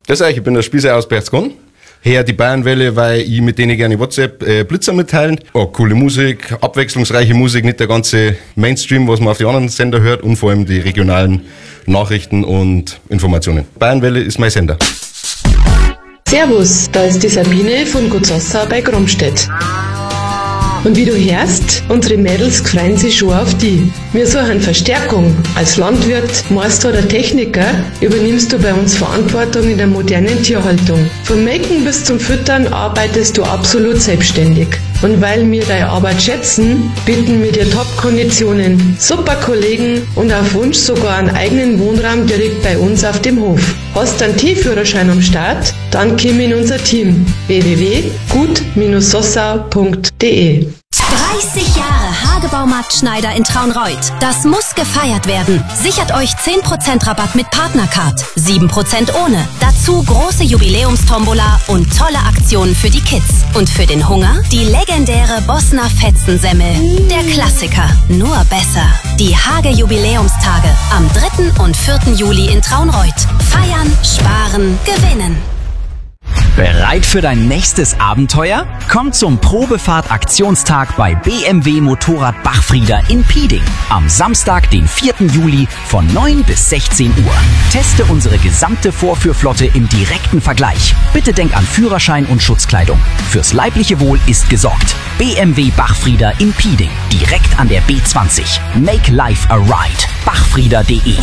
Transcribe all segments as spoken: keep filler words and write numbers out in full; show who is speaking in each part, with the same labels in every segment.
Speaker 1: Das ist ich bin der Spießer aus Berchtesgaden. Her die Bayernwelle, weil ich mit denen gerne WhatsApp äh, Blitzer mitteilen. Oh, coole Musik, abwechslungsreiche Musik, nicht der ganze Mainstream, was man auf die anderen Sender hört und vor allem die regionalen Nachrichten und Informationen. Bayernwelle ist mein Sender.
Speaker 2: Servus, da ist die Sabine von Gutzossa bei Gromstedt. Und wie du hörst, unsere Mädels freuen sich schon auf die. Wir suchen Verstärkung. Als Landwirt, Meister oder Techniker übernimmst du bei uns Verantwortung in der modernen Tierhaltung. Vom Melken bis zum Füttern arbeitest du absolut selbstständig. Und weil wir deine Arbeit schätzen, bieten wir dir Top-Konditionen, super Kollegen und auf Wunsch sogar einen eigenen Wohnraum direkt bei uns auf dem Hof. Hast du einen Tierführerschein am Start? Dann komm in unser Team. w w w punkt gut sossa punkt d e
Speaker 3: dreißig Jahre Hagebaumarkt Schneider in Traunreut. Das muss gefeiert werden. Sichert euch zehn Prozent Rabatt mit Partnercard, sieben Prozent ohne. Dazu große Jubiläumstombola und tolle Aktionen für die Kids. Und für den Hunger die legendäre Bosner Fetzensemmel. Der Klassiker, nur besser. Die Hage Jubiläumstage am dritten und vierten Juli in Traunreut. Feiern, sparen, gewinnen.
Speaker 4: Bereit für dein nächstes Abenteuer? Komm zum Probefahrt-Aktionstag bei B M W Motorrad Bachfrieder in Pieding. Am Samstag, den vierten Juli von neun bis sechzehn Uhr. Teste unsere gesamte Vorführflotte im direkten Vergleich. Bitte denk an Führerschein und Schutzkleidung. Fürs leibliche Wohl ist gesorgt. B M W Bachfrieder in Pieding. Direkt an der B zwanzig. Make life a ride. bachfrieder punkt de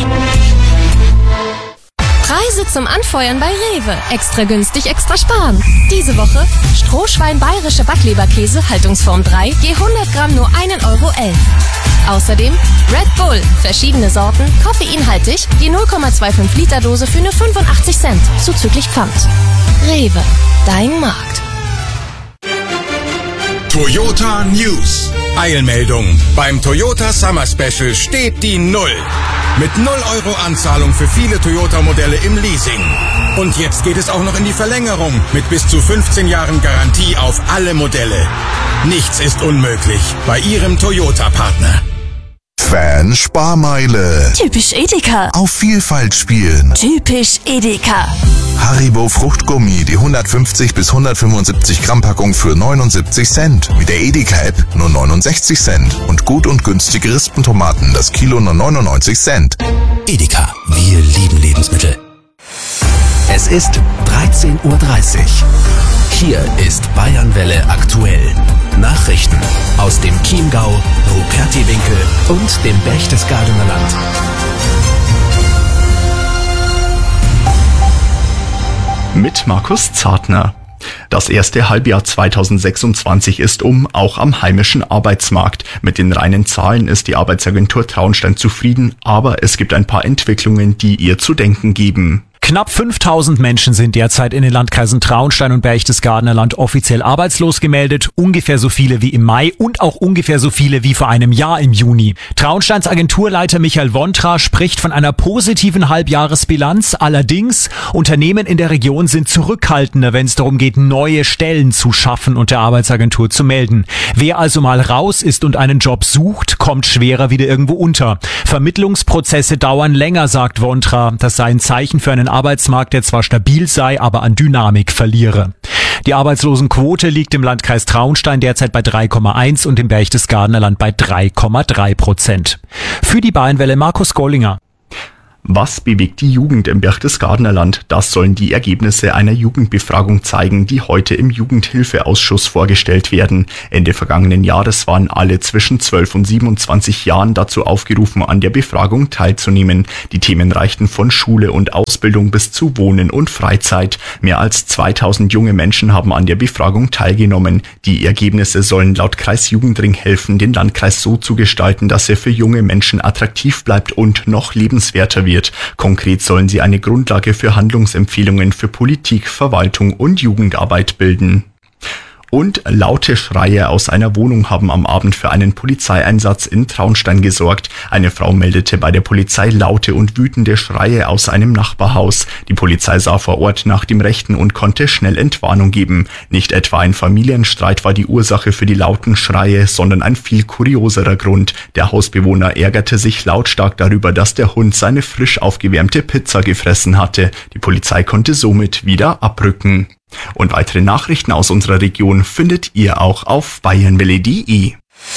Speaker 5: Preise zum Anfeuern bei Rewe. Extra günstig, extra sparen. Diese Woche Strohschwein bayerische Backleberkäse, Haltungsform drei, je hundert Gramm nur einen Euro elf. Außerdem Red Bull, verschiedene Sorten, koffeinhaltig, je null Komma fünfundzwanzig Liter Dose für nur fünfundachtzig Cent, zuzüglich Pfand. Rewe, dein Markt.
Speaker 6: Toyota News. Eilmeldung. Beim Toyota Summer Special steht die Null. Mit null Euro Anzahlung für viele Toyota-Modelle im Leasing. Und jetzt geht es auch noch in die Verlängerung mit bis zu fünfzehn Jahren Garantie auf alle Modelle. Nichts ist unmöglich bei Ihrem Toyota-Partner.
Speaker 7: Fan-Sparmeile.
Speaker 3: Typisch Edeka.
Speaker 7: Auf Vielfalt spielen.
Speaker 3: Typisch Edeka.
Speaker 7: Haribo Fruchtgummi, die hundertfünfzig bis hundertfünfundsiebzig Gramm Packung für neunundsiebzig Cent. Mit der Edeka-App nur neunundsechzig Cent. Und gut und günstige Rispentomaten, das Kilo nur neunundneunzig Cent.
Speaker 8: Edeka, wir lieben Lebensmittel.
Speaker 4: Es ist dreizehn Uhr dreißig.
Speaker 8: Hier ist Bayernwelle aktuell. Nachrichten aus dem Chiemgau, Rupertiwinkel und dem Berchtesgadener Land.
Speaker 9: Mit Markus Zartner. Das erste Halbjahr zweitausendsechsundzwanzig ist um, auch am heimischen Arbeitsmarkt. Mit den reinen Zahlen ist die Arbeitsagentur Traunstein zufrieden, aber es gibt ein paar Entwicklungen, die ihr zu denken geben.
Speaker 10: Knapp fünftausend Menschen sind derzeit in den Landkreisen Traunstein und Berchtesgadener Land offiziell arbeitslos gemeldet. Ungefähr so viele wie im Mai und auch ungefähr so viele wie vor einem Jahr im Juni. Traunsteins Agenturleiter Michael Wontra spricht von einer positiven Halbjahresbilanz. Allerdings, Unternehmen in der Region sind zurückhaltender, wenn es darum geht, neue Stellen zu schaffen und der Arbeitsagentur zu melden. Wer also mal raus ist und einen Job sucht, kommt schwerer wieder irgendwo unter. Vermittlungsprozesse dauern länger, sagt Wontra. Das sei ein Zeichen für einen Arbeitsmarkt, der zwar stabil sei, aber an Dynamik verliere. Die Arbeitslosenquote liegt im Landkreis Traunstein derzeit bei drei Komma eins und im Berchtesgadener Land bei drei Komma drei Prozent. Für die Bayernwelle Markus Gollinger.
Speaker 9: Was bewegt die Jugend im Berchtesgadener Land? Das sollen die Ergebnisse einer Jugendbefragung zeigen, die heute im Jugendhilfeausschuss vorgestellt werden. Ende vergangenen Jahres waren alle zwischen zwölf und siebenundzwanzig Jahren dazu aufgerufen, an der Befragung teilzunehmen. Die Themen reichten von Schule und Ausbildung bis zu Wohnen und Freizeit. Mehr als zweitausend junge Menschen haben an der Befragung teilgenommen. Die Ergebnisse sollen laut Kreisjugendring helfen, den Landkreis so zu gestalten, dass er für junge Menschen attraktiv bleibt und noch lebenswerter wird. Konkret sollen sie eine Grundlage für Handlungsempfehlungen für Politik, Verwaltung und Jugendarbeit bilden. Und laute Schreie aus einer Wohnung haben am Abend für einen Polizeieinsatz in Traunstein gesorgt. Eine Frau meldete bei der Polizei laute und wütende Schreie aus einem Nachbarhaus. Die Polizei sah vor Ort nach dem Rechten und konnte schnell Entwarnung geben. Nicht etwa ein Familienstreit war die Ursache für die lauten Schreie, sondern ein viel kurioserer Grund. Der Hausbewohner ärgerte sich lautstark darüber, dass der Hund seine frisch aufgewärmte Pizza gefressen hatte. Die Polizei konnte somit wieder abrücken. Und weitere Nachrichten aus unserer Region findet ihr auch auf bayernwelle punkt de.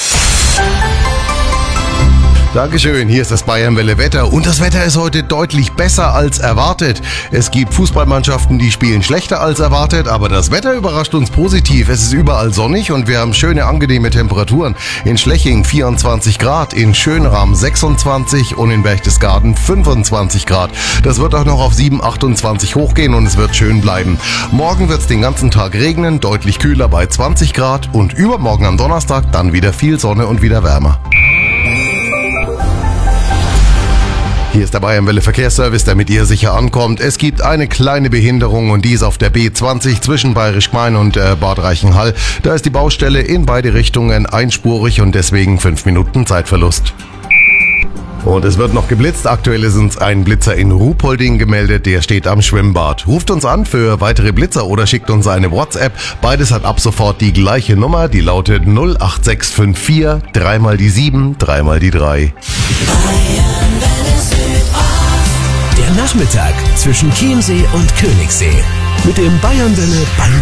Speaker 11: Dankeschön, hier ist das Bayernwelle Wetter und das Wetter ist heute deutlich besser als erwartet. Es gibt Fußballmannschaften, die spielen schlechter als erwartet, aber das Wetter überrascht uns positiv. Es ist überall sonnig und wir haben schöne, angenehme Temperaturen. In Schleching vierundzwanzig Grad, in Schönram sechsundzwanzig und in Berchtesgaden fünfundzwanzig Grad. Das wird auch noch auf sieben, achtundzwanzig hochgehen und es wird schön bleiben. Morgen wird es den ganzen Tag regnen, deutlich kühler bei zwanzig Grad und übermorgen am Donnerstag dann wieder viel Sonne und wieder wärmer. Hier ist der Bayernwelle Verkehrsservice, damit ihr sicher ankommt. Es gibt eine kleine Behinderung und die ist auf der B zwanzig zwischen Bayerisch Gmein und äh, Bad Reichenhall. Da ist die Baustelle in beide Richtungen einspurig und deswegen fünf Minuten Zeitverlust. Und es wird noch geblitzt. Aktuell ist uns ein Blitzer in Ruhpolding gemeldet, der steht am Schwimmbad. Ruft uns an für weitere Blitzer oder schickt uns eine WhatsApp. Beides hat ab sofort die gleiche Nummer, die lautet null acht sechs fünf vier, dreimal die sieben, dreimal die drei.
Speaker 8: Der Nachmittag zwischen Chiemsee und Königssee mit dem Bayernwelle Ball.